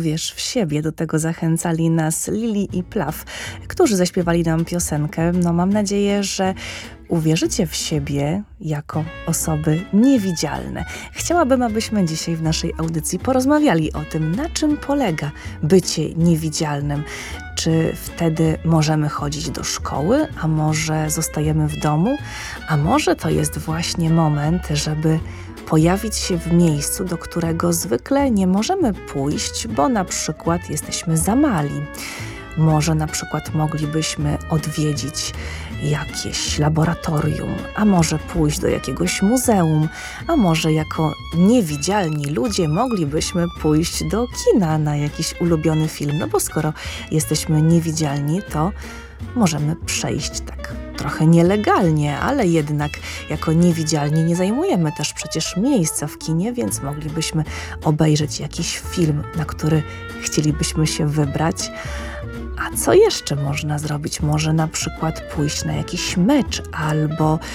uwierz w siebie. Do tego zachęcali nas Lili i Plaw, którzy zaśpiewali nam piosenkę. No mam nadzieję, że uwierzycie w siebie jako osoby niewidzialne. Chciałabym, abyśmy dzisiaj w naszej audycji porozmawiali o tym, na czym polega bycie niewidzialnym. Czy wtedy możemy chodzić do szkoły, a może zostajemy w domu, a może to jest właśnie moment, żeby pojawić się w miejscu, do którego zwykle nie możemy pójść, bo na przykład jesteśmy za mali. Może na przykład moglibyśmy odwiedzić jakieś laboratorium, a może pójść do jakiegoś muzeum, a może jako niewidzialni ludzie moglibyśmy pójść do kina na jakiś ulubiony film, no bo skoro jesteśmy niewidzialni, to możemy przejść tak trochę nielegalnie, ale jednak jako niewidzialni nie zajmujemy też przecież miejsca w kinie, więc moglibyśmy obejrzeć jakiś film, na który chcielibyśmy się wybrać. A co jeszcze można zrobić? Może na przykład pójść na jakiś mecz albo